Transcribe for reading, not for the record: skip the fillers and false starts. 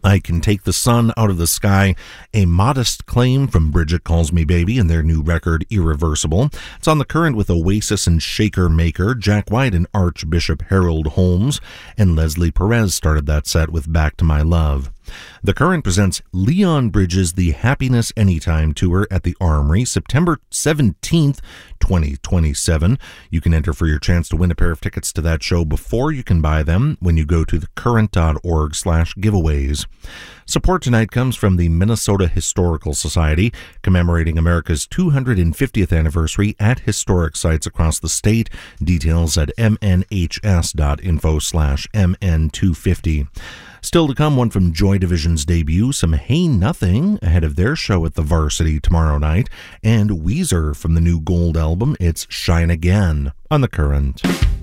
I Can Take the Sun Out of the Sky, a modest claim from Bridget Calls Me Baby and their new record Irreversible. It's on The Current with Oasis and Shaker Maker, Jack White and Archbishop Harold Holmes, and Leslie Perez started that set with Back to My Love. The Current presents Leon Bridges' The Happiness Anytime Tour at the Armory, September 17th, 2027. You can enter for your chance to win a pair of tickets to that show before you can buy them when you go to thecurrent.org/giveaways. Support tonight comes from the Minnesota Historical Society, commemorating America's 250th anniversary at historic sites across the state. Details at mnhs.info/mn250. Still to come, one from Joy Division's debut, some Hey Nothing ahead of their show at the Varsity tomorrow night, and Weezer from the new Gold album, It's Shine Again, on The Current.